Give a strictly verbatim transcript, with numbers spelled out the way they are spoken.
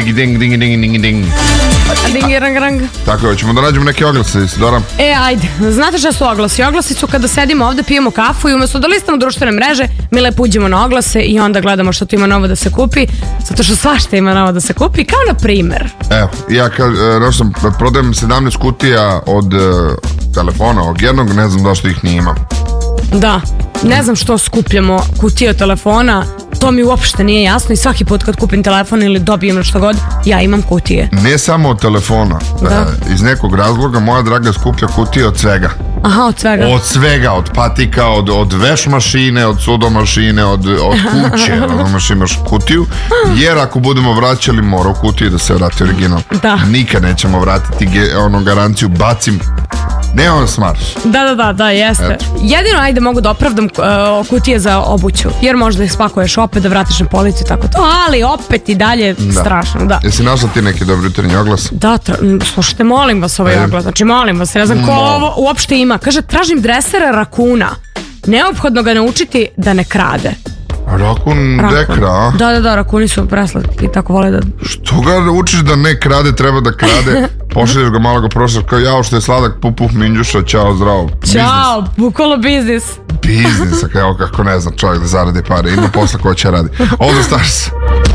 Ding, ding, ding, ding, ding, ding. Ding, rang, rang. Tako je, ćemo da nađemo neke oglase, Isidora. E, ajde, znate šta su oglasi? Oglasi su kada sedimo ovde, pijemo kafu i umjesto da listamo društvene mreže, mi lepo uđemo na oglase i onda gledamo što tu ima novo da se kupi, zato što svašta ima novo da se kupi, kao na primer. Evo, ja ka, e, sam, prodajem sedamnaest kutija od e, telefona, ovog jednog, ne znam zašto ih nije imam. Da, ne znam što skupljamo kutije od telefona, to mi uopšte nije jasno i svaki put kad kupim telefon ili dobijem nešto god, ja imam kutije. Ne samo od telefona, Da. e, iz nekog razloga moja draga skuplja kutije od svega. Aha, od svega. Od svega, od patika, od, od veš mašine, od sudomašine, od, od kuće, imaš imaš kutiju, jer ako budemo vraćali mora u kutiji da se vrati original. Da. Nikad nećemo vratiti ge, ono garanciju, bacim, ne ono smarš. Da, da, da, da, jeste. Eto. Jedino ajde mogu da opravdam uh, kutije za obuću, jer možda ih spakuješ opet da vratiš na policu i tako to, ali opet i dalje Da. strašno, da. Jesi našla ti neki dobri jutarnji oglas? Da, tra- slušajte, molim vas ovaj Ajde. oglas, znači molim vas, ne znam ko Molim. ovo uopšte ima. Kaže, tražim dresera rakuna, neophodno ga naučiti da ne krade. Rakun Rakun. dekra, a? Da, da, da, rakuni su preslatki i tako vole da... Što ga učiš da ne krade, treba da krade, pošalješ ga malo ga prošaš kao jao što je sladak, pup, pup, minđuša, čao, zdravo. Ćao, bukvalno biznis. Biznis, evo kako ne znam čovjek da zaradi pare, ima posla ko će radi. All the Stars.